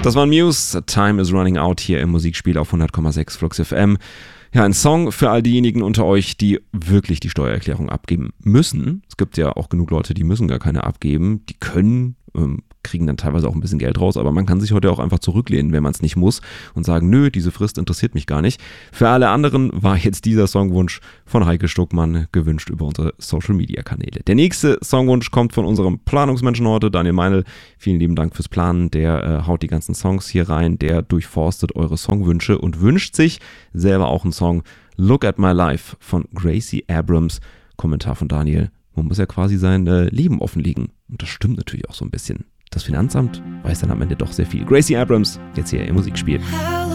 Das war Muse, Time is Running Out hier im Musikspiel auf 100,6 Flux FM. Ja, ein Song für all diejenigen unter euch, die wirklich die Steuererklärung abgeben müssen. Es gibt ja auch genug Leute, die müssen gar keine abgeben. Die können, kriegen dann teilweise auch ein bisschen Geld raus, aber man kann sich heute auch einfach zurücklehnen, wenn man es nicht muss und sagen, nö, diese Frist interessiert mich gar nicht. Für alle anderen war jetzt dieser Songwunsch von Heike Stuckmann gewünscht über unsere Social-Media-Kanäle. Der nächste Songwunsch kommt von unserem Planungsmenschen heute, Daniel Meinl. Vielen lieben Dank fürs Planen. Der haut die ganzen Songs hier rein, der durchforstet eure Songwünsche und wünscht sich selber auch einen Song. Look at My Life von Gracie Abrams. Kommentar von Daniel. Man muss ja quasi sein Leben offenlegen. Und das stimmt natürlich auch so ein bisschen. Das Finanzamt weiß dann am Ende doch sehr viel. Gracie Abrams, jetzt hier im Musikspiel.